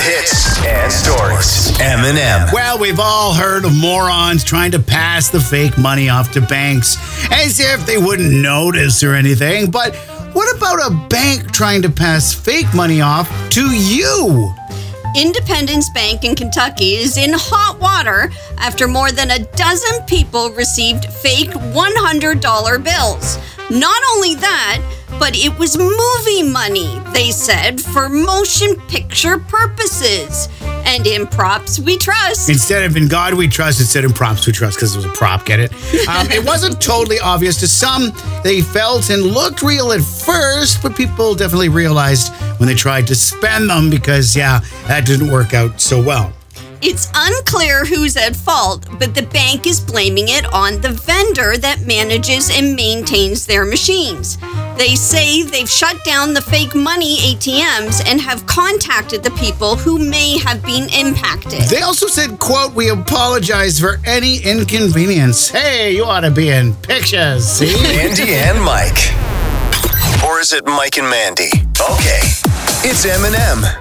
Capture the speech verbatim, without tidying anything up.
hits and stories. Eminem. Well, we've all heard of morons trying to pass the fake money off to banks as if they wouldn't notice or anything. But what about a bank trying to pass fake money off to you? Independence Bank in Kentucky is in hot water after more than a dozen people received fake one hundred dollar bills. Not only that, but it was movie money, they said, for motion picture purposes. And in props we trust. Instead of in God we trust, it said in props we trust because it was a prop, get it? Um, it wasn't totally obvious to some. They felt and looked real at first, but people definitely realized when they tried to spend them because, yeah, that didn't work out so well. It's unclear who's at fault, but the bank is blaming it on the vendor that manages and maintains their machines. They say they've shut down the fake money A T Ms and have contacted the people who may have been impacted. They also said, quote, "We apologize for any inconvenience." Hey, you ought to be in pictures, see? Mandy and Mike. Or is it Mike and Mandy? Okay, it's Eminem.